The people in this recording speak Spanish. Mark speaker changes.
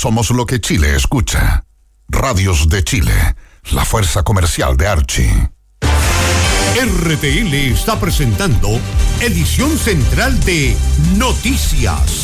Speaker 1: Somos lo que Chile escucha. Radios de Chile, la fuerza comercial de Archie.
Speaker 2: RTL está presentando edición central de Noticias.